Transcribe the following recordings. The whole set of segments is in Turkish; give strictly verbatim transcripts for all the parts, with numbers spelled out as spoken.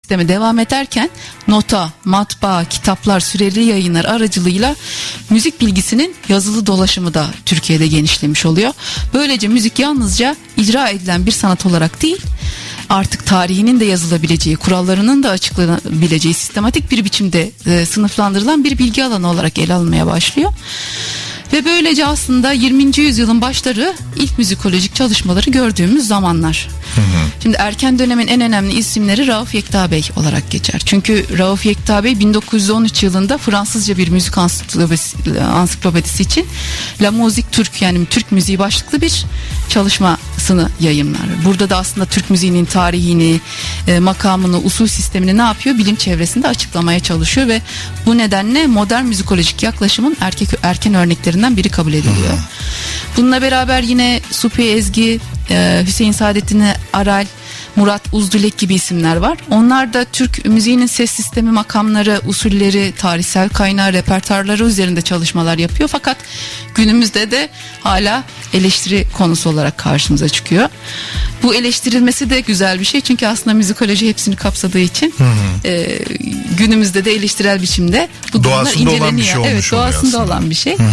sistemi devam ederken nota, matbaa, kitaplar, süreli yayınlar aracılığıyla müzik bilgisinin yazılı dolaşımı da Türkiye'de genişlemiş oluyor. Böylece müzik yalnızca icra edilen bir sanat olarak değil, artık tarihinin de yazılabileceği, kurallarının da açıklanabileceği sistematik bir biçimde e, sınıflandırılan bir bilgi alanı olarak ele alınmaya başlıyor. Ve böylece aslında yirminci yüzyılın başları ilk müzikolojik çalışmaları gördüğümüz zamanlar. Hı hı. Şimdi erken dönemin en önemli isimleri Rauf Yekta Bey olarak geçer. Çünkü Rauf Yekta Bey bin dokuz yüz on üç yılında Fransızca bir müzik ansiklopedisi, ansiklopedisi için La Musique Turque, yani Türk müziği başlıklı bir çalışmasını yayımlar. Burada da aslında Türk müziğinin tarihini, e, makamını, usul sistemini ne yapıyor? Bilim çevresinde açıklamaya çalışıyor ve bu nedenle modern müzikolojik yaklaşımın erkek, erken örneklerinden biri kabul ediliyor. Bununla beraber yine Supi Ezgi, e, Hüseyin Saadettin Aral, Murat Uzdülek gibi isimler var. Onlar da Türk müziğinin ses sistemi, makamları, usulleri, tarihsel kaynağı, repertuarları üzerinde çalışmalar yapıyor. Fakat günümüzde de hala eleştiri konusu olarak karşımıza çıkıyor. Bu eleştirilmesi de güzel bir şey. Çünkü aslında müzikoloji hepsini kapsadığı için hı hı. E, günümüzde de eleştirel biçimde bu durumlar inceleniyor. Olan bir şey olmuş, evet, doğasında aslında olan bir şey. Hı hı.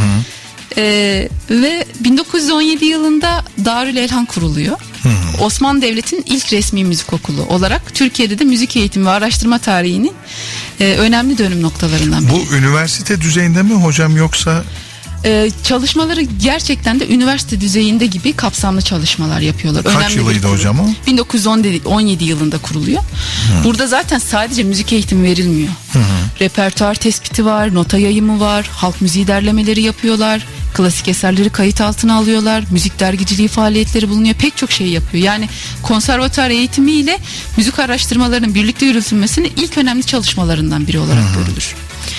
Ee, ve bin dokuz yüz on yedi yılında Darül Elhan kuruluyor. Hı hı. Osmanlı Devleti'nin ilk resmi müzik okulu olarak Türkiye'de de müzik eğitimi ve araştırma tarihinin e, önemli dönüm noktalarından biri. Bu üniversite düzeyinde mi hocam, yoksa? Ee, çalışmaları gerçekten de üniversite düzeyinde gibi kapsamlı çalışmalar yapıyorlar. Kaç önemli yılıydı hocam o? bin dokuz yüz on yedi yılında kuruluyor. Hı. Burada zaten sadece müzik eğitimi verilmiyor. Hı hı. Repertuar tespiti var, nota yayımı var, halk müziği derlemeleri yapıyorlar, klasik eserleri kayıt altına alıyorlar, müzik dergiciliği faaliyetleri bulunuyor, pek çok şey yapıyor. Yani konservatuar eğitimiyle müzik araştırmalarının birlikte yürütülmesinin ilk önemli çalışmalarından biri olarak hı hı. görülür.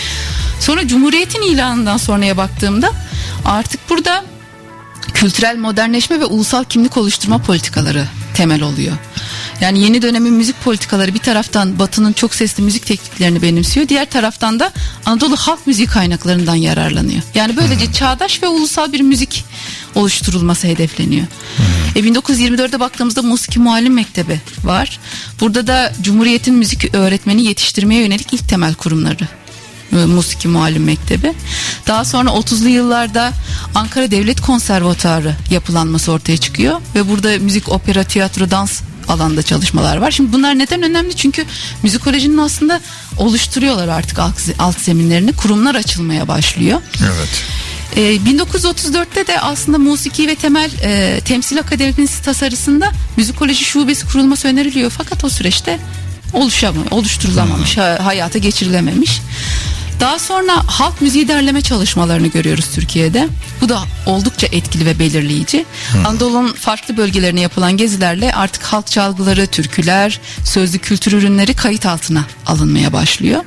Sonra Cumhuriyet'in ilanından sonraya baktığımda artık burada kültürel modernleşme ve ulusal kimlik oluşturma politikaları temel oluyor. Yani yeni dönemin müzik politikaları bir taraftan Batı'nın çok sesli müzik tekniklerini benimsiyor, diğer taraftan da Anadolu halk müziği kaynaklarından yararlanıyor. Yani böylece hmm. çağdaş ve ulusal bir müzik oluşturulması hedefleniyor. Hmm. E bin dokuz yüz yirmi dörde baktığımızda Musiki Muallim Mektebi var. Burada da Cumhuriyet'in müzik öğretmeni yetiştirmeye yönelik ilk temel kurumları. Musiki Muallim Mektebi. Daha sonra otuzlu yıllarda Ankara Devlet Konservatuarı yapılanması ortaya çıkıyor ve burada müzik, opera, tiyatro, dans alanda çalışmalar var. Şimdi bunlar neden önemli? Çünkü müzikolojinin aslında oluşturuyorlar artık alt, alt zeminlerini. Kurumlar açılmaya başlıyor. Evet. Ee, bin dokuz yüz otuz dörtte de aslında Musiki ve Temel e, Temsil Akademisi tasarısında müzikoloji şubesi kurulması öneriliyor. Fakat o süreçte oluşamamış, oluşturulamamış, hmm. hayata geçirilememiş. Daha sonra halk müziği derleme çalışmalarını görüyoruz Türkiye'de. Bu da oldukça etkili ve belirleyici. Hmm. Anadolu'nun farklı bölgelerine yapılan gezilerle artık halk çalgıları, türküler, sözlü kültür ürünleri kayıt altına alınmaya başlıyor.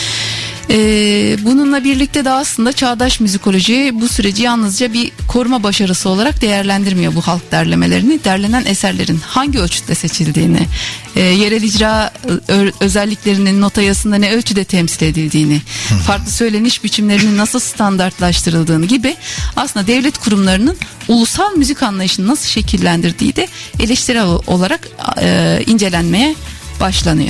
Ee, bununla birlikte de aslında çağdaş müzikoloji bu süreci yalnızca bir koruma başarısı olarak değerlendirmiyor, bu halk derlemelerini. Derlenen eserlerin hangi ölçüde seçildiğini, e, yerel icra ö- özelliklerinin nota yazısında ne ölçüde temsil edildiğini, Hı-hı. farklı söyleniş biçimlerinin nasıl standartlaştırıldığını gibi aslında devlet kurumlarının ulusal müzik anlayışını nasıl şekillendirdiği de eleştirel olarak e, incelenmeye başlanıyor.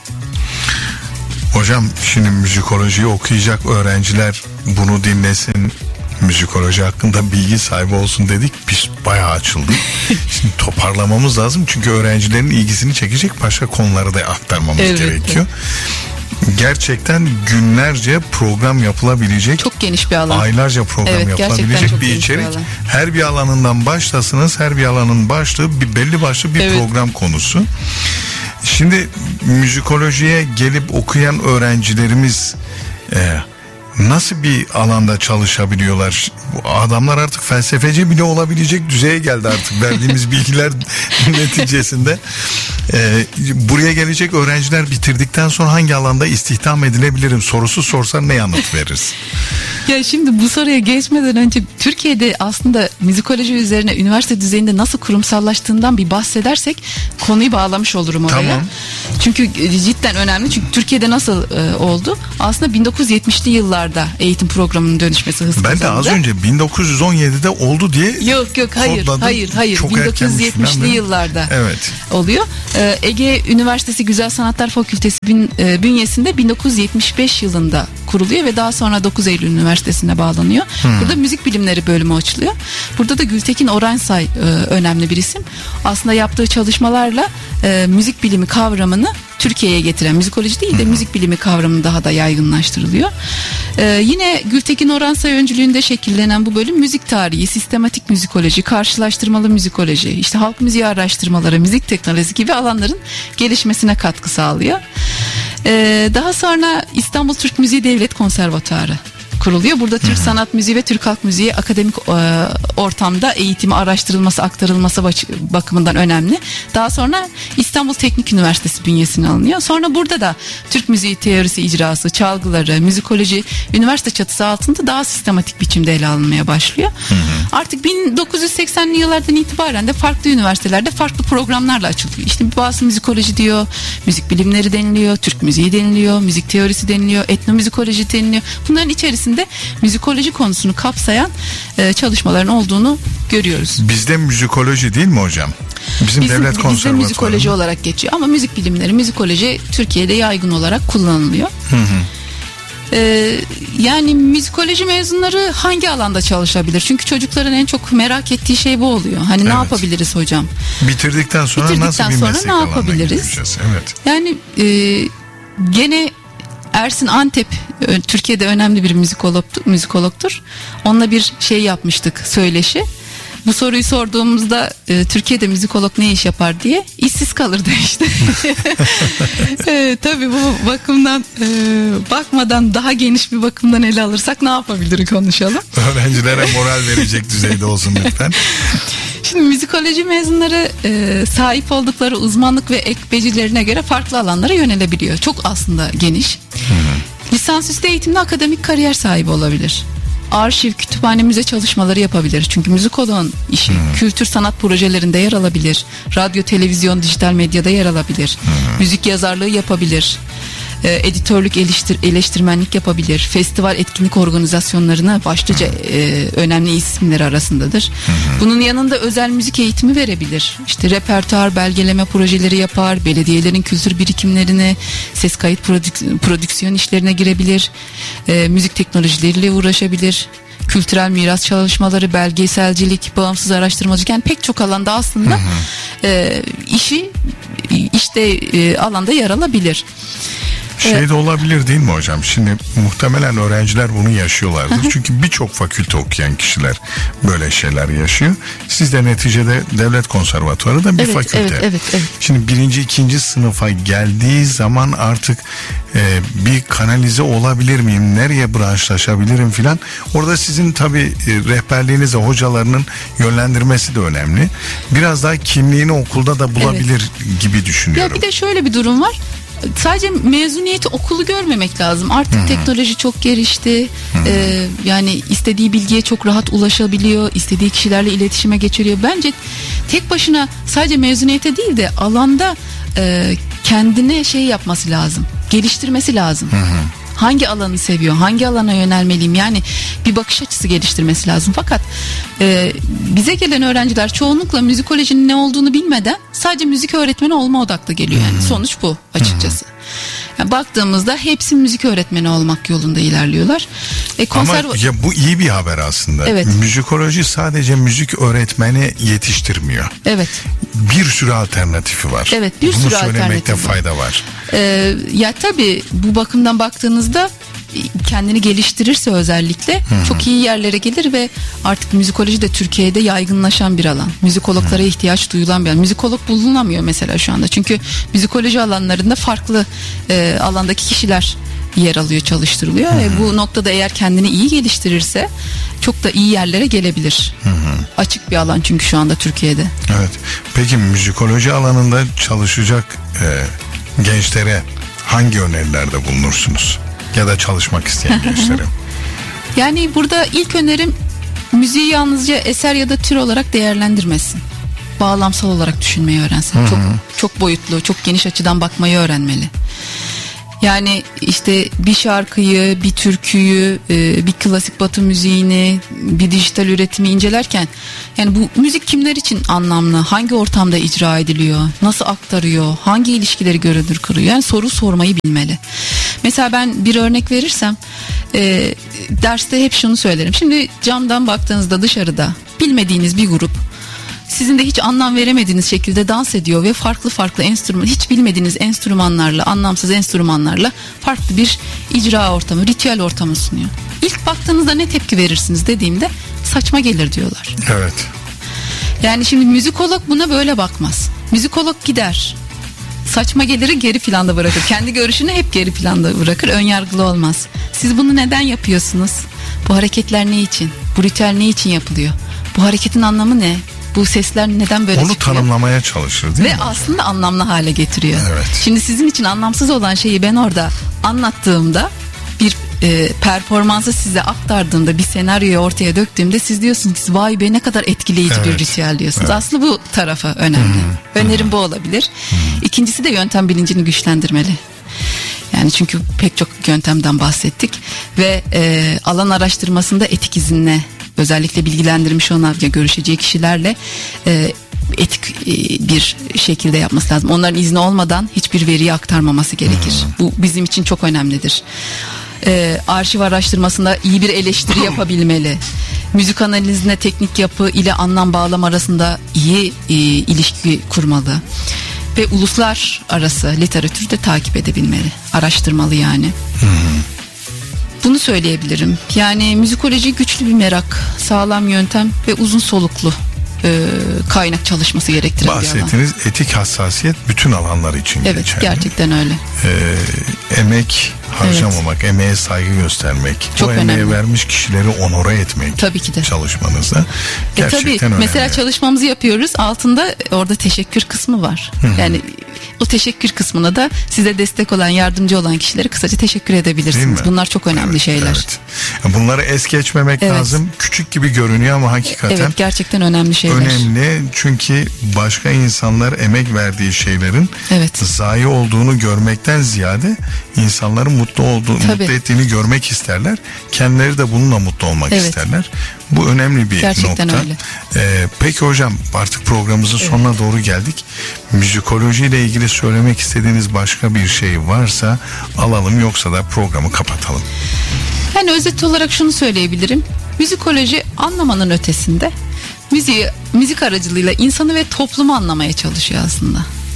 Hocam şimdi müzikolojiyi okuyacak öğrenciler bunu dinlesin, müzikoloji hakkında bilgi sahibi olsun dedik. Biz bayağı açıldık. Şimdi toparlamamız lazım çünkü öğrencilerin ilgisini çekecek başka konuları da aktarmamız evet, gerekiyor. Evet. Gerçekten günlerce program yapılabilecek, çok geniş bir alan. Aylarca program evet, yapılabilecek bir içerik. Bir her bir alanından başlasınız, her bir alanın başlığı bir belli başlı bir evet. program konusu. Şimdi müzikolojiye gelip okuyan öğrencilerimiz e, nasıl bir alanda çalışabiliyorlar? Adamlar artık felsefeci bile olabilecek düzeye geldi artık verdiğimiz bilgiler neticesinde. Ee, buraya gelecek öğrenciler bitirdikten sonra hangi alanda istihdam edilebilirim sorusu sorsan ne yanıt veririz? Ya şimdi bu soruya geçmeden önce Türkiye'de aslında müzikoloji üzerine üniversite düzeyinde nasıl kurumsallaştığından bir bahsedersek konuyu bağlamış olurum oraya. Tamam. Çünkü cidden önemli. Çünkü Türkiye'de nasıl e, oldu? Aslında bin dokuz yüz yetmişli yıllarda yıllarda eğitim programının dönüşmesi hız ben kazandı. Ben de az önce bin dokuz yüz on yedide oldu diye Yok yok hayır kodladım. hayır hayır Çok bin dokuz yüz yetmişli yıllarda evet. oluyor. Ee, Ege Üniversitesi Güzel Sanatlar Fakültesi bin, e, bünyesinde bin dokuz yüz yetmiş beş yılında kuruluyor ve daha sonra dokuz Eylül Üniversitesi'ne bağlanıyor. Hmm. Burada müzik bilimleri bölümü açılıyor. Burada da Gültekin Oransay e, önemli bir isim. Aslında yaptığı çalışmalarla e, müzik bilimi kavramını Türkiye'ye getiren, müzikoloji değil de müzik bilimi kavramı daha da yaygınlaştırılıyor. Ee, yine Gültekin Oransay öncülüğünde şekillenen bu bölüm müzik tarihi, sistematik müzikoloji, karşılaştırmalı müzikoloji, işte halk müziği araştırmaları, müzik teknolojisi gibi alanların gelişmesine katkı sağlıyor. Ee, daha sonra İstanbul Türk Müziği Devlet Konservatuarı kuruluyor. Burada Türk sanat müziği ve Türk halk müziği akademik e, ortamda eğitimi araştırılması, aktarılması bakımından önemli. Daha sonra İstanbul Teknik Üniversitesi bünyesine alınıyor. Sonra burada da Türk müziği teorisi icrası, çalgıları, müzikoloji üniversite çatısı altında daha sistematik biçimde ele alınmaya başlıyor. Hı hı. Artık bin dokuz yüz seksenli yıllardan itibaren de farklı üniversitelerde farklı programlarla açılıyor. İşte bazı müzikoloji diyor, müzik bilimleri deniliyor, Türk müziği deniliyor, müzik teorisi deniliyor, etnomüzikoloji deniliyor. Bunların içerisinde de müzikoloji konusunu kapsayan e, çalışmaların olduğunu görüyoruz. Bizde müzikoloji değil mi hocam? Bizim, Bizim devlet konservatuarı. Bizde müzikoloji olarak geçiyor ama müzik bilimleri, müzikoloji Türkiye'de yaygın olarak kullanılıyor. Hı hı. Ee, yani müzikoloji mezunları hangi alanda çalışabilir? Çünkü çocukların en çok merak ettiği şey bu oluyor. Hani evet. Ne yapabiliriz hocam? Bitirdikten sonra Bitirdikten nasıl bir sonra meslek ne yapabiliriz? Evet. Yani e, gene Ersin Antep Türkiye'de önemli bir müzikologtur, müzikologtur. Onunla bir şey yapmıştık, söyleşi. Bu soruyu sorduğumuzda e, Türkiye'de müzikolog ne iş yapar diye işsiz kalır demişti. e, tabii bu bakımdan e, bakmadan daha geniş bir bakımdan ele alırsak ne yapabilir konuşalım. Öğrencilere moral verecek düzeyde olsun lütfen. Şimdi müzikoloji mezunları e, sahip oldukları uzmanlık ve ek becerilerine göre farklı alanlara yönelebiliyor. Çok aslında geniş. Hı-hı. Lisansüstü eğitimde akademik kariyer sahibi olabilir. Arşiv, kütüphane, müze çalışmaları yapabilir. Çünkü müzikoloğun işi hmm. kültür sanat projelerinde yer alabilir. Radyo, televizyon, dijital medyada yer alabilir. Hmm. Müzik yazarlığı yapabilir. E, editörlük, eleştir, eleştirmenlik yapabilir. Festival, etkinlik organizasyonlarına başlıca e, önemli isimleri arasındadır. Hmm. Bunun yanında özel müzik eğitimi verebilir. İşte repertuar, belgeleme projeleri yapar. Belediyelerin kültür birikimlerine, ses kayıt prodük- prodüksiyon işlerine girebilir. E, müzik teknolojileriyle uğraşabilir. Kültürel miras çalışmaları, belgeselcilik, bağımsız araştırmacılık, yani pek çok alanda aslında hı hı. E, işi işte e, alanda yer alabilir. Şey de olabilir değil mi hocam? Şimdi muhtemelen öğrenciler bunu yaşıyorlardır. Çünkü birçok fakülte okuyan kişiler böyle şeyler yaşıyor. Siz de neticede devlet konservatuarı da bir evet, fakülte. Evet, evet, evet. Şimdi birinci, ikinci sınıfa geldiği zaman artık e, bir kanalize olabilir miyim? Nereye branşlaşabilirim filan? Orada sizin tabii e, rehberliğinize, hocalarının yönlendirmesi de önemli. Biraz daha kimliğini okulda da bulabilir evet. gibi düşünüyorum. Ya bir de şöyle bir durum var. Sadece mezuniyeti okulu görmemek lazım. Artık Hı-hı. teknoloji çok gelişti. Ee, yani istediği bilgiye çok rahat ulaşabiliyor. İstediği kişilerle iletişime geçiriyor. Bence tek başına sadece mezuniyete değil de alanda e, kendine şey yapması lazım. Geliştirmesi lazım. Hı-hı. Hangi alanı seviyor? Hangi alana yönelmeliyim? Yani bir bakış açısı geliştirmesi lazım. Fakat e, bize gelen öğrenciler çoğunlukla müzikolojinin ne olduğunu bilmeden sadece müzik öğretmeni olma odaklı geliyor. Yani sonuç bu açıkçası. Yani baktığımızda hepsi müzik öğretmeni olmak yolunda ilerliyorlar. E, konserv- Ama ya bu iyi bir haber aslında. Evet. Müzikoloji sadece müzik öğretmeni yetiştirmiyor. Evet. Bir sürü alternatifi var. Evet, bir Bunu sürü söylemekte alternatifi fayda var. Ee, ya tabii bu bakımdan baktığınızda kendini geliştirirse özellikle Hı-hı. çok iyi yerlere gelir ve artık müzikoloji de Türkiye'de yaygınlaşan bir alan. Müzikologlara Hı-hı. ihtiyaç duyulan bir alan. Müzikolog bulunamıyor mesela şu anda. Çünkü müzikoloji alanlarında farklı e, alandaki kişiler yer alıyor, çalıştırılıyor. Ve bu noktada eğer kendini iyi geliştirirse çok da iyi yerlere gelebilir. Hı hı. Açık bir alan çünkü şu anda Türkiye'de. Evet. Peki müzikoloji alanında çalışacak e, gençlere hangi önerilerde bulunursunuz? Ya da çalışmak isteyen gençlere. Yani burada ilk önerim müziği yalnızca eser ya da tür olarak değerlendirmesin. Bağlamsal olarak düşünmeyi öğrensin. Hı hı. Çok çok boyutlu, çok geniş açıdan bakmayı öğrenmeli. Yani işte bir şarkıyı, bir türküyü, bir klasik batı müziğini, bir dijital üretimi incelerken yani bu müzik kimler için anlamlı, hangi ortamda icra ediliyor, nasıl aktarıyor, hangi ilişkileri görünür kırıyor, yani soru sormayı bilmeli. Mesela ben bir örnek verirsem e, derste hep şunu söylerim. Şimdi camdan baktığınızda dışarıda bilmediğiniz bir grup sizin de hiç anlam veremediğiniz şekilde dans ediyor ve farklı farklı enstrüman, hiç bilmediğiniz enstrümanlarla, anlamsız enstrümanlarla farklı bir icra ortamı, ritüel ortamı sunuyor. İlk baktığınızda ne tepki verirsiniz dediğimde saçma gelir diyorlar. Evet. Yani şimdi müzikolog buna böyle bakmaz. Müzikolog gider. Saçma geliri geri planda bırakır. Kendi görüşünü hep geri planda bırakır. Önyargılı olmaz. Siz bunu neden yapıyorsunuz? Bu hareketler ne için? Bu ritüel ne için yapılıyor? Bu hareketin anlamı ne? Bu sesler neden böyle onu çıkıyor? Onu tanımlamaya çalışır değil Ve mi? Ve aslında anlamlı hale getiriyor. Evet. Şimdi sizin için anlamsız olan şeyi ben orada anlattığımda, bir e, performansı size aktardığımda, bir senaryoyu ortaya döktüğümde siz diyorsunuz ki vay be ne kadar etkileyici evet. bir ritüel diyorsunuz. Evet. Aslında bu tarafı önemli. Hı-hı. Önerim Hı-hı. bu olabilir. Hı-hı. İkincisi de yöntem bilincini güçlendirmeli. Yani çünkü pek çok yöntemden bahsettik ve e, alan araştırmasında etik izinle, özellikle bilgilendirmiş olan ya görüşeceği kişilerle e, etik e, bir şekilde yapması lazım. Onların izni olmadan hiçbir veriyi aktarmaması gerekir. Hmm. Bu bizim için çok önemlidir. E, arşiv araştırmasında iyi bir eleştiri yapabilmeli. Müzik analizinde teknik yapı ile anlam bağlam arasında iyi e, ilişki kurmalı. Ve uluslar arası literatürü de takip edebilmeli. Araştırmalı yani. Hmm. Bunu söyleyebilirim. Yani müzikoloji güçlü bir merak, sağlam yöntem ve uzun soluklu e, kaynak çalışması gerektiren bir alan. Bahsettiğiniz etik hassasiyet bütün alanlar için evet, geçerli. Evet, gerçekten öyle. Ee, emek harcamamak, evet. emeğe saygı göstermek, çok o önemli. emeği vermiş kişileri onore etmek. Tabii ki de. Çalışmanızda gerçekten e, tabii, önemli. Mesela çalışmamızı yapıyoruz, altında orada teşekkür kısmı var. Hı-hı. Yani o teşekkür kısmına da size destek olan, yardımcı olan kişilere kısaca teşekkür edebilirsiniz. Bunlar çok önemli evet, şeyler. Evet. Bunları es geçmemek evet. lazım. Küçük gibi görünüyor ama hakikaten evet, gerçekten önemli şeyler. Önemli, çünkü başka insanlar emek verdiği şeylerin evet. zayi olduğunu görmekten ziyade insanların mutlu olduğunu, Tabii. mutlu ettiğini görmek isterler. Kendileri de bununla mutlu olmak evet. isterler. Bu önemli bir gerçekten nokta. Öyle. Ee, peki hocam, artık programımızın evet. sonuna doğru geldik. Müzikoloji ile ilgili söylemek istediğiniz başka bir şey varsa alalım, yoksa da programı kapatalım. Yani özet olarak şunu söyleyebilirim. Müzikoloji anlamanın ötesinde müziği, müzik aracılığıyla insanı ve toplumu anlamaya çalışıyor aslında.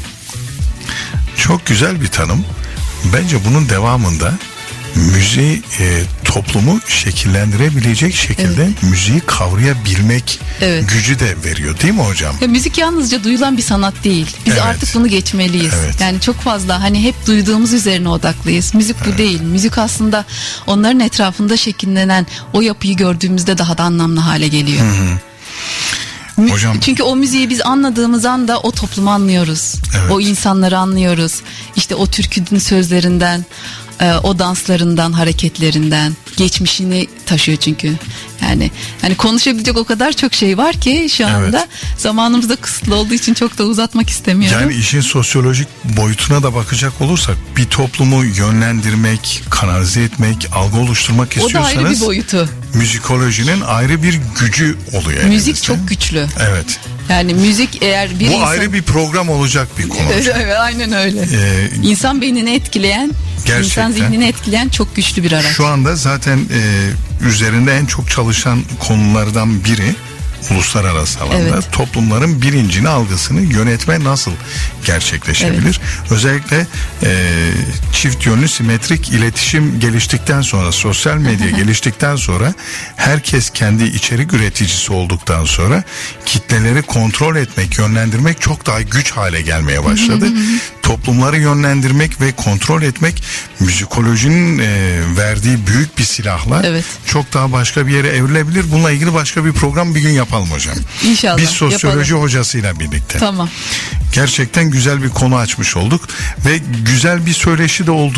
Çok güzel bir tanım. Bence bunun devamında müziği e, toplumu şekillendirebilecek şekilde evet. müziği kavrayabilmek evet. gücü de veriyor, değil mi hocam? Ya, müzik yalnızca duyulan bir sanat değil. Biz evet. artık bunu geçmeliyiz. Evet. Yani çok fazla hani hep duyduğumuz üzerine odaklıyız. Müzik bu evet. değil. Müzik aslında onların etrafında şekillenen o yapıyı gördüğümüzde daha da anlamlı hale geliyor. Hı hı. Hocam, çünkü o müziği biz anladığımız anda o toplumu anlıyoruz. Evet. O insanları anlıyoruz. İşte o türkünün sözlerinden, o danslarından, hareketlerinden, geçmişini taşıyor çünkü. Yani hani konuşabilecek o kadar çok şey var ki şu anda evet. zamanımız da kısıtlı olduğu için çok da uzatmak istemiyorum. Yani işin sosyolojik boyutuna da bakacak olursak, bir toplumu yönlendirmek, kanalize etmek, algı oluşturmak istiyorsanız, o da ayrı bir boyutu. Müzikolojinin ayrı bir gücü oluyor. Müzik elimizde. Çok güçlü. Evet. Yani müzik eğer bir Bu insan... ayrı bir program olacak bir konu. Evet, aynen öyle. Ee, İnsan beynini etkileyen, gerçekten, insan zihnini etkileyen çok güçlü bir araç. Şu anda zaten e, üzerinde en çok çalışan konulardan biri, uluslararası alanda evet. toplumların bilincini, algısını yönetme nasıl gerçekleşebilir? Evet. Özellikle e, çift yönlü simetrik iletişim geliştikten sonra, sosyal medya geliştikten sonra, herkes kendi içerik üreticisi olduktan sonra kitleleri kontrol etmek, yönlendirmek çok daha güç hale gelmeye başladı. Toplumları yönlendirmek ve kontrol etmek müzikolojinin e, verdiği büyük bir silahla evet. çok daha başka bir yere evrilebilir. Bununla ilgili başka bir program bir gün yapalım hocam. İnşallah. Biz sosyoloji yapalım. hocasıyla birlikte. Tamam. Gerçekten güzel bir konu açmış olduk ve güzel bir söyleşi de oldu.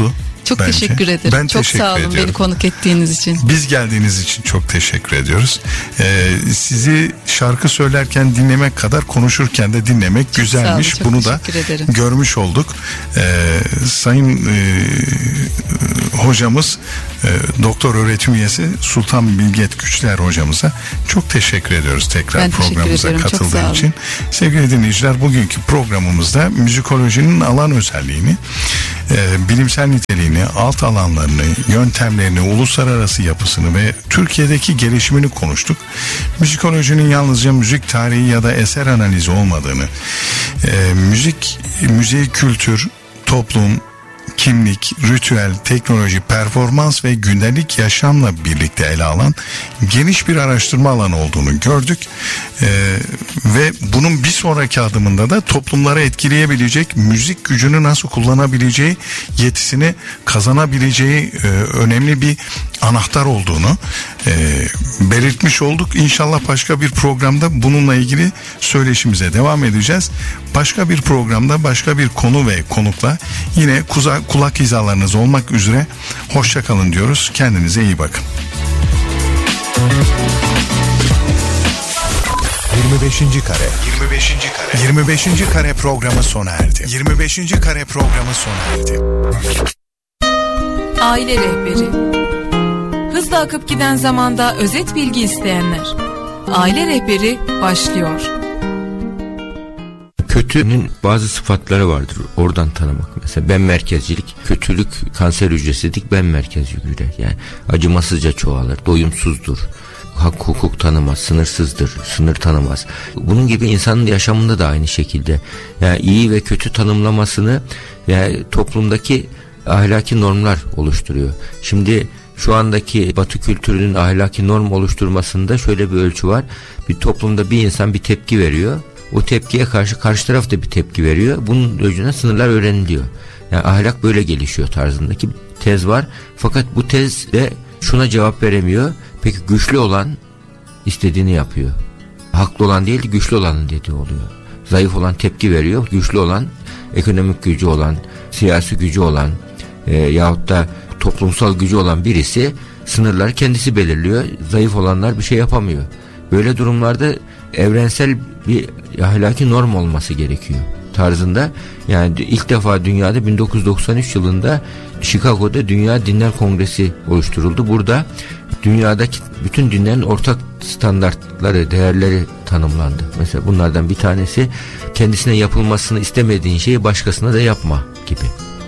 Çok bence. teşekkür ederim. Ben çok teşekkür sağ olun ediyorum. beni konuk ettiğiniz için. Biz geldiğiniz için çok teşekkür ediyoruz. Ee, sizi şarkı söylerken dinlemek kadar konuşurken de dinlemek çok güzelmiş. Olun, bunu da ederim. Görmüş olduk. Ee, sayın e, hocamız e, doktor öğretim üyesi Sultan Bilget Güçler hocamıza çok teşekkür ediyoruz tekrar ben programımıza teşekkür katıldığı için. Sevgili dinleyiciler, bugünkü programımızda müzikolojinin alan özelliğini, e, bilimsel niteliğini, alt alanlarını, yöntemlerini, uluslararası yapısını ve Türkiye'deki gelişimini konuştuk. Müzikolojinin yalnızca müzik tarihi ya da eser analizi olmadığını, e, müzik, müziği kültür, toplum, kimlik, ritüel, teknoloji, performans ve gündelik yaşamla birlikte ele alan geniş bir araştırma alanı olduğunu gördük. Ee, ve bunun bir sonraki adımında da toplumları etkileyebilecek, müzik gücünü nasıl kullanabileceği, yetisini kazanabileceği e, önemli bir anahtar olduğunu e, belirtmiş olduk. İnşallah başka bir programda bununla ilgili söyleşimize devam edeceğiz. Başka bir programda başka bir konu ve konukla yine kuza, kulak hizalarınız olmak üzere hoşça kalın diyoruz. Kendinize iyi bakın. yirmi beşinci kare. yirmi beşinci kare. yirmi beşinci kare programı sona erdi. yirmi beşinci kare programı sona erdi. Aile rehberi. Hızla akıp giden zamanda özet bilgi isteyenler. Aile rehberi başlıyor. Kötünün bazı sıfatları vardır. Oradan tanımak. Mesela ben merkezcilik, kötülük kanser hücresidik, ben merkezci hücre. Yani acımasızca çoğalır, doyumsuzdur. Hak hukuk tanımaz, sınırsızdır, sınır tanımaz. Bunun gibi insanın yaşamında da aynı şekilde. Yani iyi ve kötü tanımlamasını yani toplumdaki ahlaki normlar oluşturuyor. Şimdi şu andaki Batı kültürünün ahlaki norm oluşturmasında şöyle bir ölçü var. Bir toplumda bir insan bir tepki veriyor. O tepkiye karşı karşı taraf da bir tepki veriyor. Bunun ölçüsüne sınırlar öğreniliyor. Yani ahlak böyle gelişiyor tarzındaki bir tez var. Fakat bu tez de şuna cevap veremiyor. Peki güçlü olan istediğini yapıyor. Haklı olan değil, güçlü olanın dediği oluyor. Zayıf olan tepki veriyor. Güçlü olan, ekonomik gücü olan, siyasi gücü olan e, yahut da toplumsal gücü olan birisi sınırları kendisi belirliyor. Zayıf olanlar bir şey yapamıyor. Böyle durumlarda evrensel bir ahlaki norm olması gerekiyor tarzında. Yani ilk defa dünyada bin dokuz yüz doksan üç yılında Chicago'da Dünya Dinler Kongresi oluşturuldu. Burada dünyadaki bütün dinlerin ortak standartları, değerleri tanımlandı. Mesela bunlardan bir tanesi kendisine yapılmasını istemediğin şeyi başkasına da yapma gibi.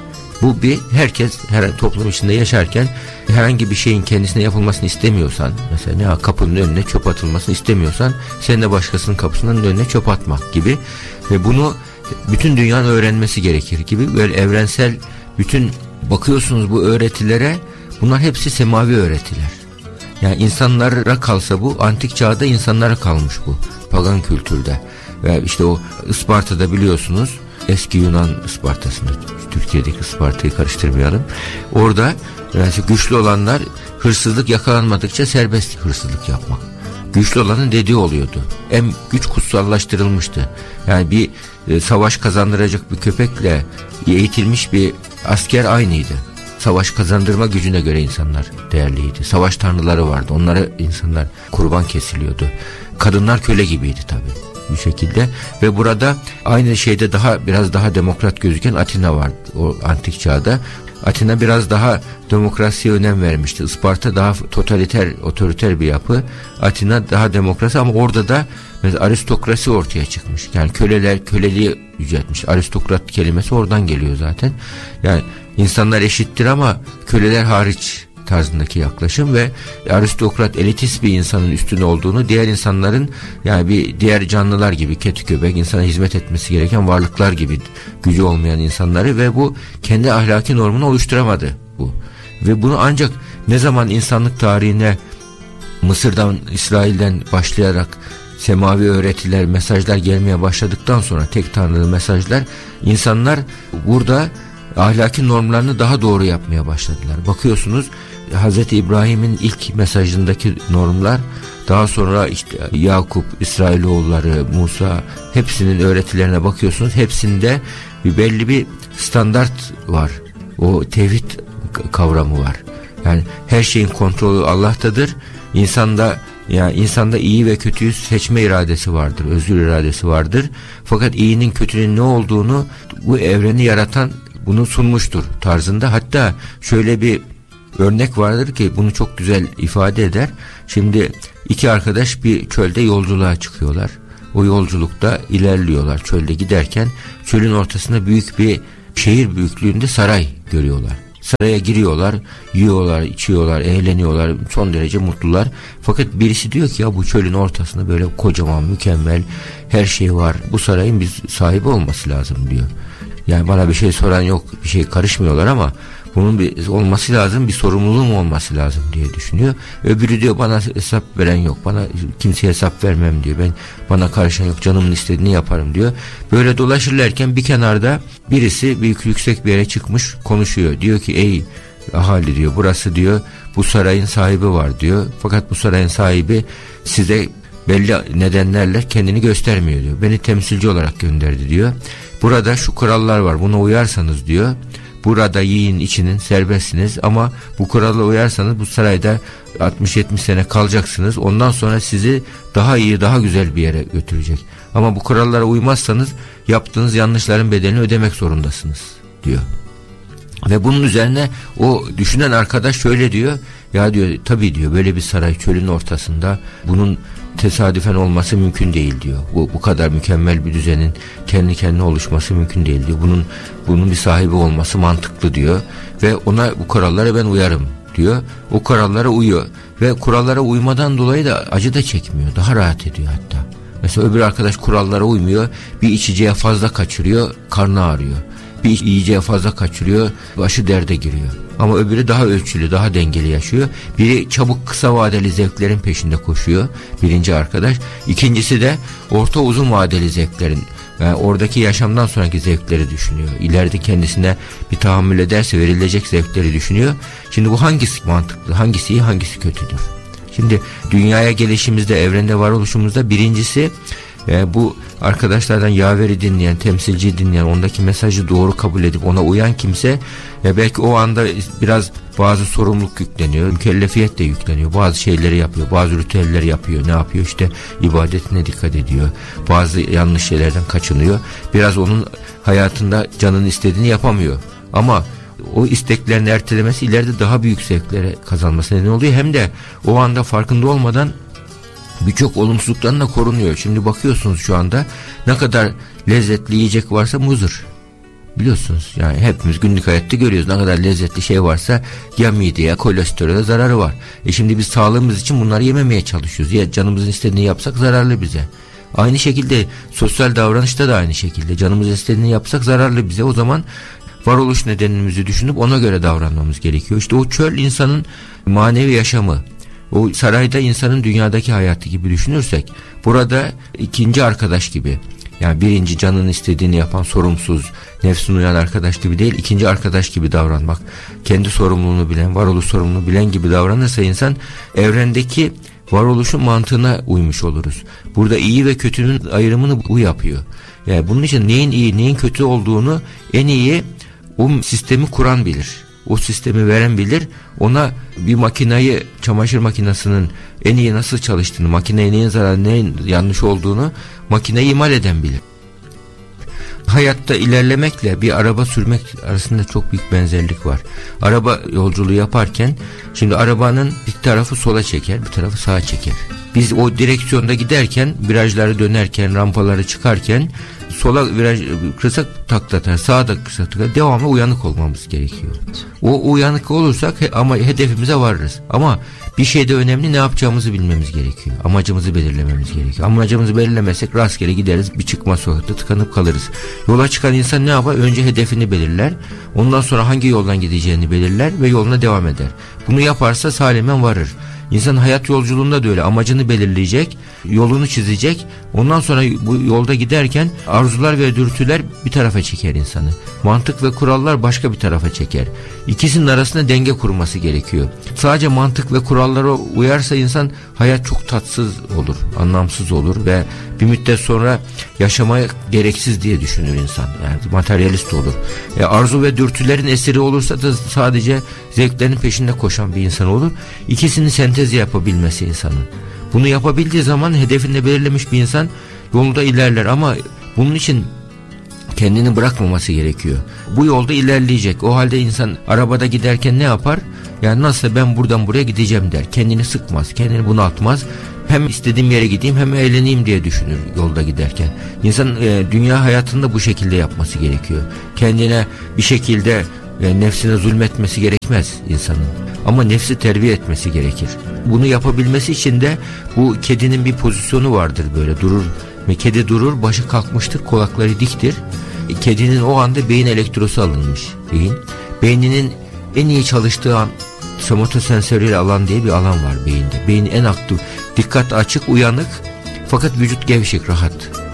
Bu bir, herkes her toplum içinde yaşarken herhangi bir şeyin kendisine yapılmasını istemiyorsan, mesela ne kapının önüne çöp atılmasını istemiyorsan sen de başkasının kapısının önüne çöp atma gibi ve bunu bütün dünyanın öğrenmesi gerekir gibi böyle evrensel bütün bakıyorsunuz bu öğretilere, bunlar hepsi semavi öğretiler. Yani insanlara kalsa bu, antik çağda insanlara kalmış bu pagan kültürde ve işte o Isparta'da biliyorsunuz, eski Yunan Isparta'sında, Türkiye'deki Isparta'yı karıştırmayalım. Orada yani güçlü olanlar hırsızlık yakalanmadıkça serbest hırsızlık yapmak. Güçlü olanın dediği oluyordu. En güç kutsallaştırılmıştı. Yani bir e, savaş kazandıracak bir köpekle eğitilmiş bir asker aynıydı. Savaş kazandırma gücüne göre insanlar değerliydi. Savaş tanrıları vardı. Onlara insanlar kurban kesiliyordu. Kadınlar köle gibiydi tabii. Bir şekilde ve burada aynı şeyde daha biraz daha demokrat gözüken Atina vardı o antik çağda. Atina biraz daha demokrasiye önem vermişti. Isparta daha totaliter, otoriter bir yapı. Atina daha demokrasi ama orada da mesela aristokrasi ortaya çıkmış. Yani köleler köleliği yüceltmiş. Aristokrat kelimesi oradan geliyor zaten. Yani insanlar eşittir ama köleler hariç tarzındaki yaklaşım ve aristokrat, elitist bir insanın üstün olduğunu, diğer insanların yani bir diğer canlılar gibi, kedi köpek, insana hizmet etmesi gereken varlıklar gibi gücü olmayan insanları ve bu kendi ahlaki normunu oluşturamadı bu. Ve bunu ancak ne zaman insanlık tarihine Mısır'dan, İsrail'den başlayarak semavi öğretiler, mesajlar gelmeye başladıktan sonra, tek tanrılı mesajlar, insanlar burada ahlaki normlarını daha doğru yapmaya başladılar. Bakıyorsunuz Hazreti İbrahim'in ilk mesajındaki normlar, daha sonra işte Yakup, İsrailoğulları, Musa, hepsinin öğretilerine bakıyorsunuz. Hepsinde bir belli bir standart var. O tevhid kavramı var. Yani her şeyin kontrolü Allah'tadır. İnsanda yani insanda iyi ve kötüyü seçme iradesi vardır, özgür iradesi vardır. Fakat iyinin kötünün ne olduğunu bu evreni yaratan bunu sunmuştur tarzında. Hatta şöyle bir örnek vardır ki bunu çok güzel ifade eder. Şimdi iki arkadaş bir çölde yolculuğa çıkıyorlar. O yolculukta ilerliyorlar. Çölde giderken çölün ortasında büyük bir şehir büyüklüğünde saray görüyorlar. Saraya giriyorlar, yiyorlar, içiyorlar, eğleniyorlar, son derece mutlular. Fakat birisi diyor ki ya bu çölün ortasında böyle kocaman, mükemmel her şey var. Bu sarayın bir sahibi olması lazım diyor. Yani bana bir şey soran yok, bir şey karışmıyorlar ama bunun bir olması lazım, bir sorumluluğum olması lazım diye düşünüyor. Öbürü diyor bana hesap veren yok, bana kimseye hesap vermem diyor. Ben bana karışan yok, canımın istediğini yaparım diyor. Böyle dolaşırlarken bir kenarda birisi büyük yüksek bir yere çıkmış konuşuyor. Diyor ki ey ahali diyor, burası diyor bu sarayın sahibi var diyor. Fakat bu sarayın sahibi size belli nedenlerle kendini göstermiyor diyor. Beni temsilci olarak gönderdi diyor. Burada şu kurallar var, buna uyarsanız diyor. Burada yiyin içinin serbestsiniz ama bu kurala uyarsanız bu sarayda altmış yetmiş sene kalacaksınız. Ondan sonra sizi daha iyi, daha güzel bir yere götürecek. Ama bu kurallara uymazsanız yaptığınız yanlışların bedelini ödemek zorundasınız diyor. Ve bunun üzerine o düşünen arkadaş şöyle diyor. Ya diyor tabii diyor böyle bir saray çölün ortasında bunun tesadüfen olması mümkün değil diyor. Bu, bu kadar mükemmel bir düzenin kendi kendine oluşması mümkün değil diyor. Bunun bunun bir sahibi olması mantıklı diyor. Ve ona bu kurallara ben uyarım diyor. O kurallara uyuyor. Ve kurallara uymadan dolayı da acı da çekmiyor. Daha rahat ediyor hatta. Mesela öbür arkadaş kurallara uymuyor. Bir içeceğe fazla kaçırıyor. Karnı ağrıyor. Bir yiyeceğe fazla kaçırıyor. Başı derde giriyor. Ama öbürü daha ölçülü, daha dengeli yaşıyor. Biri çabuk kısa vadeli zevklerin peşinde koşuyor. Birinci arkadaş. İkincisi de orta uzun vadeli zevklerin, yani oradaki yaşamdan sonraki zevkleri düşünüyor. İleride kendisine bir tahammül ederse verilecek zevkleri düşünüyor. Şimdi bu hangisi mantıklı, hangisi iyi, hangisi kötüdür? Şimdi dünyaya gelişimizde, evrende varoluşumuzda birincisi e, bu arkadaşlardan yaveri dinleyen, temsilci dinleyen, ondaki mesajı doğru kabul edip ona uyan kimse e, belki o anda biraz bazı sorumluluk yükleniyor, mükellefiyet de yükleniyor, bazı şeyleri yapıyor, bazı ritüelleri yapıyor, ne yapıyor işte ibadetine dikkat ediyor, bazı yanlış şeylerden kaçınıyor, biraz onun hayatında canının istediğini yapamıyor ama o isteklerini ertelemesi ileride daha büyük zevklere kazanması neden oluyor. Hem de o anda farkında olmadan birçok olumsuzluktan da korunuyor. Şimdi bakıyorsunuz şu anda ne kadar lezzetli yiyecek varsa muzur. Biliyorsunuz yani hepimiz günlük hayatta görüyoruz. Ne kadar lezzetli şey varsa ya mideye, kolesterole zararı var. E şimdi biz sağlığımız için bunları yememeye çalışıyoruz. Ya canımızın istediğini yapsak zararlı bize. Aynı şekilde sosyal davranışta da aynı şekilde. Canımızın istediğini yapsak zararlı bize. O zaman varoluş nedenimizi düşünüp ona göre davranmamız gerekiyor. İşte o çöl insanın manevi yaşamı. O sarayda insanın dünyadaki hayatı gibi düşünürsek burada ikinci arkadaş gibi, yani birinci canın istediğini yapan sorumsuz, nefsine uyan arkadaş gibi değil, ikinci arkadaş gibi davranmak, kendi sorumluluğunu bilen, varoluş sorumluluğunu bilen gibi davranırsa insan evrendeki varoluşun mantığına uymuş oluruz. Burada iyi ve kötünün ayrımını bu yapıyor. Yani bunun için neyin iyi neyin kötü olduğunu en iyi o sistemi kuran bilir. O sistemi veren bilir. Ona bir makinayı, çamaşır makinesinin en iyi nasıl çalıştığını, makineye neyin zararı, neyin yanlış olduğunu makineyi imal eden bilir. Hayatta ilerlemekle bir araba sürmek arasında çok büyük benzerlik var. Araba yolculuğu yaparken şimdi arabanın bir tarafı sola çeker, bir tarafı sağa çeker. Biz o direksiyonda giderken, virajları dönerken, rampaları çıkarken sola viraj kısa taklatar, sağa da kısa taklatar, devamlı uyanık olmamız gerekiyor. O uyanık olursak ama hedefimize varırız. Ama bir şeyde önemli, ne yapacağımızı bilmemiz gerekiyor. Amacımızı belirlememiz gerekiyor. Amacımızı belirlemezsek rastgele gideriz, bir çıkma sokakta tıkanıp kalırız. Yola çıkan insan ne yapar? Önce hedefini belirler. Ondan sonra hangi yoldan gideceğini belirler ve yoluna devam eder. Bunu yaparsa salimen varır. İnsan hayat yolculuğunda da öyle. Amacını belirleyecek, yolunu çizecek. Ondan sonra bu yolda giderken arzular ve dürtüler bir tarafa çeker insanı. Mantık ve kurallar başka bir tarafa çeker. İkisinin arasında denge kurması gerekiyor. Sadece mantık ve kurallara uyarsa insan hayat çok tatsız olur, anlamsız olur ve bir müddet sonra yaşamaya gereksiz diye düşünür insan. Yani materyalist olur. E, arzu ve dürtülerin esiri olursa da sadece zevklerin peşinde koşan bir insan olur. İkisini sentezi yapabilmesi insanın. Bunu yapabildiği zaman hedefinde belirlemiş bir insan yolda ilerler ama bunun için kendini bırakmaması gerekiyor. Bu yolda ilerleyecek. O halde insan arabada giderken ne yapar? Yani nasıl ben buradan buraya gideceğim der. Kendini sıkmaz, kendini bunaltmaz. Hem istediğim yere gideyim hem eğleneyim diye düşünür yolda giderken. İnsan e, dünya hayatında bu şekilde yapması gerekiyor. Kendine bir şekilde e, nefsine zulmetmesi gerekmez insanın. Ama nefsi terbiye etmesi gerekir. Bunu yapabilmesi için de bu kedinin bir pozisyonu vardır, böyle durur. Ve kedi durur, başı kalkmıştır, kulakları diktir. E, kedinin o anda beyin elektrosu alınmış. Beyin. Beyninin en iyi çalıştığı an somatosensöriyel alan diye bir alan var beyinde. Beyin en aktif, dikkat açık, uyanık fakat vücut gevşek, rahat.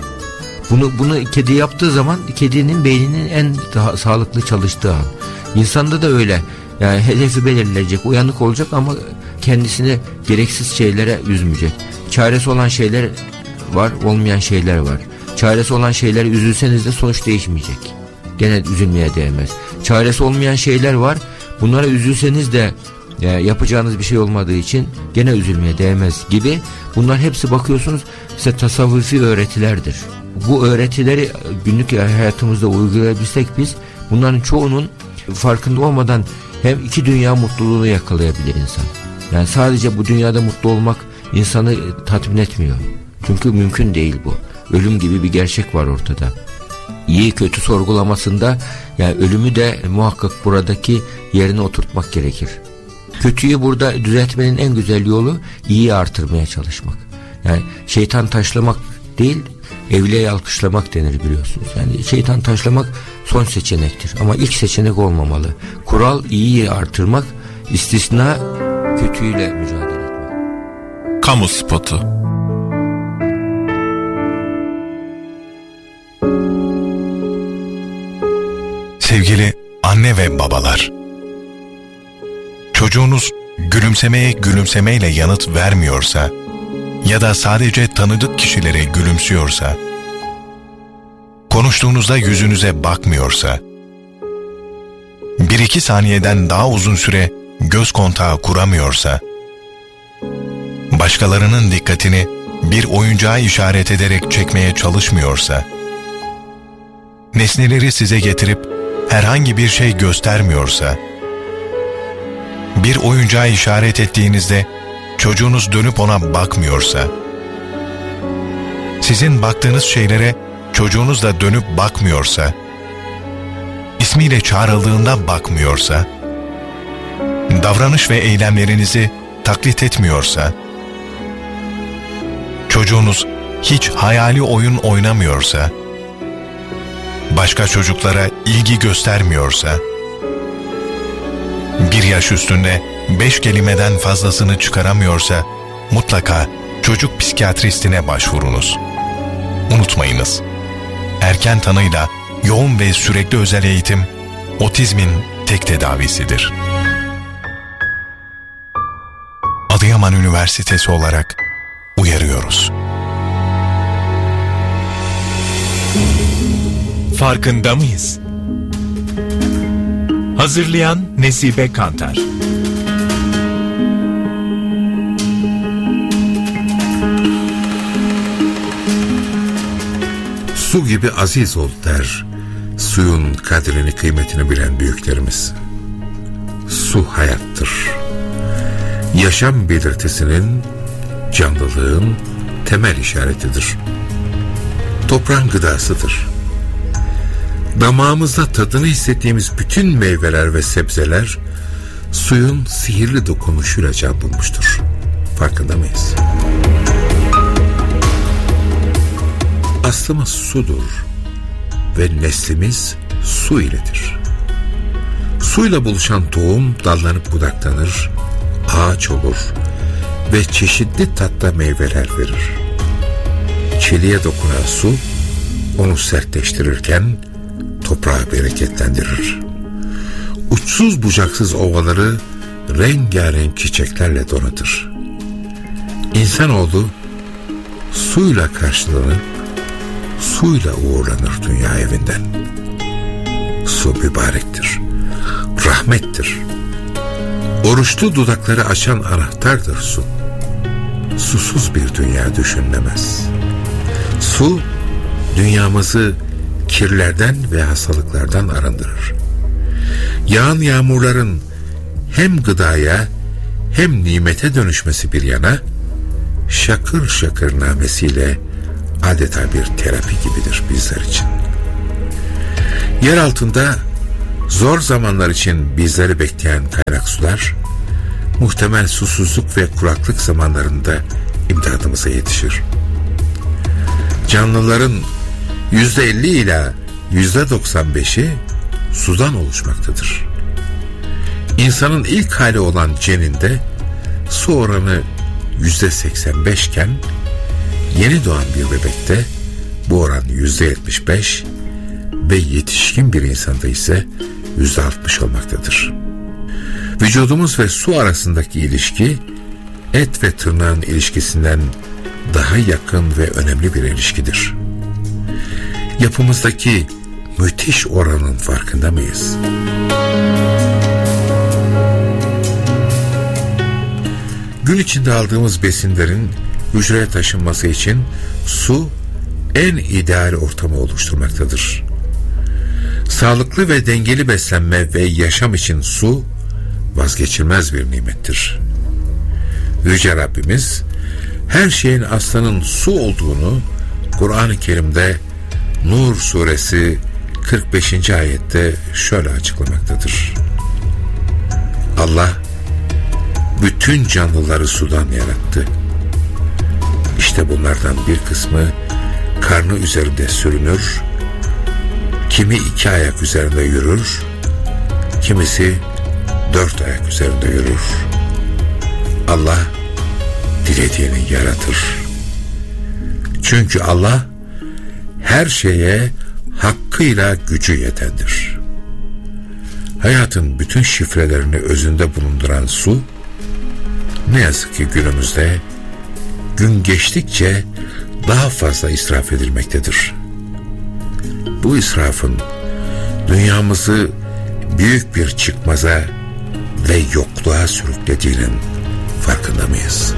Bunu bunu kedi yaptığı zaman kedinin beyninin en daha sağlıklı çalıştığı an. İnsanda da öyle. Yani hedefi belirleyecek, uyanık olacak ama kendisini gereksiz şeylere üzmeyecek. Çaresi olan şeyler var, olmayan şeyler var. Çaresi olan şeylere üzülseniz de sonuç değişmeyecek. Gene üzülmeye değmez. Çaresi olmayan şeyler var. Bunlara üzülseniz de e, yapacağınız bir şey olmadığı için gene üzülmeye değmez gibi. Bunlar hepsi bakıyorsunuz size tasavvufi öğretilerdir. Bu öğretileri günlük hayatımızda uygulayabilsek biz bunların çoğunun farkında olmadan hem iki dünya mutluluğunu yakalayabilir insan. Yani sadece bu dünyada mutlu olmak insanı tatmin etmiyor. Çünkü mümkün değil bu. Ölüm gibi bir gerçek var ortada. İyi kötü sorgulamasında yani ölümü de muhakkak buradaki yerine oturtmak gerekir. Kötüyü burada düzeltmenin en güzel yolu iyiyi artırmaya çalışmak. Yani şeytan taşlamak değil, evliyeyi alkışlamak denir biliyorsunuz. Yani şeytan taşlamak son seçenektir ama ilk seçenek olmamalı. Kural iyiyi artırmak, istisna kötüyle mücadele etmek. Kamu spotu. Sevgili anne ve babalar, çocuğunuz gülümsemeye gülümsemeyle yanıt vermiyorsa ya da sadece tanıdık kişilere gülümsüyorsa, konuştuğunuzda yüzünüze bakmıyorsa, bir iki saniyeden daha uzun süre göz kontağı kuramıyorsa, başkalarının dikkatini bir oyuncağa işaret ederek çekmeye çalışmıyorsa, nesneleri size getirip herhangi bir şey göstermiyorsa, bir oyuncağa işaret ettiğinizde çocuğunuz dönüp ona bakmıyorsa, sizin baktığınız şeylere çocuğunuz da dönüp bakmıyorsa, ismiyle çağrıldığında bakmıyorsa, davranış ve eylemlerinizi taklit etmiyorsa, çocuğunuz hiç hayali oyun oynamıyorsa, başka çocuklara ilgi göstermiyorsa, bir yaş üstünde beş kelimeden fazlasını çıkaramıyorsa, mutlaka çocuk psikiyatristine başvurunuz. Unutmayınız, erken tanıyla yoğun ve sürekli özel eğitim, otizmin tek tedavisidir. Adıyaman Üniversitesi olarak uyarıyoruz. Farkında mıyız? Hazırlayan Nesibe Kantar. Su gibi aziz ol der suyun kadrini kıymetini bilen büyüklerimiz. Su hayattır. Yaşam belirtisinin, canlılığın temel işaretidir. Toprağın gıdasıdır. Damağımızda tadını hissettiğimiz bütün meyveler ve sebzeler suyun sihirli dokunuşuyla can bulmuştur. Farkında mıyız? Aslımız sudur ve neslimiz su iledir. Suyla buluşan tohum dallanıp budaklanır, ağaç olur, ve çeşitli tatta meyveler verir. Çeliğe dokunan su onu sertleştirirken toprağı bereketlendirir. Uçsuz bucaksız ovaları rengarenk çiçeklerle donatır. İnsanoğlu suyla karşılanıp suyla uğurlanır dünya evinden. Su mübarektir, rahmettir. Oruçlu dudakları açan anahtardır su. Susuz bir dünya düşünülemez. Su, dünyamızı kirlerden ve hastalıklardan arındırır. Yağan yağmurların hem gıdaya hem nimete dönüşmesi bir yana, şakır şakır namesiyle adeta bir terapi gibidir bizler için. Yer altında zor zamanlar için bizleri bekleyen kaynak sular, muhtemel susuzluk ve kuraklık zamanlarında imdadımıza yetişir. Canlıların yüzde elli ila yüzde doksan beşi sudan oluşmaktadır. İnsanın ilk hali olan ceninde su oranı yüzde seksen beş iken yeni doğan bir bebekte bu oran yüzde yetmiş beş ve yetişkin bir insanda ise yüzde altmış olmaktadır. Vücudumuz ve su arasındaki ilişki et ve tırnağın ilişkisinden daha yakın ve önemli bir ilişkidir. Yapımızdaki müthiş oranın farkında mıyız? Gün içinde aldığımız besinlerin hücreye taşınması için su en ideal ortamı oluşturmaktadır. Sağlıklı ve dengeli beslenme ve yaşam için su vazgeçilmez bir nimettir. Yüce Rabbimiz her şeyin aslının su olduğunu Kur'an-ı Kerim'de Nur suresi kırk beşinci ayette şöyle açıklamaktadır. Allah bütün canlıları sudan yarattı. İşte bunlardan bir kısmı karnı üzerinde sürünür, kimi iki ayak üzerinde yürür, kimisi dört ayak üzerinde yürür. Allah dilediğini yaratır. Çünkü Allah her şeye hakkıyla gücü yetendir. Hayatın bütün şifrelerini özünde bulunduran su, ne yazık ki günümüzde gün geçtikçe daha fazla israf edilmektedir. Bu israfın dünyamızı büyük bir çıkmaza ve yokluğa sürüklediğinin farkında mıyız?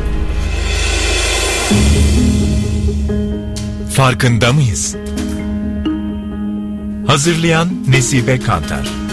Farkında mıyız? Hazırlayan Nesibe Kantar.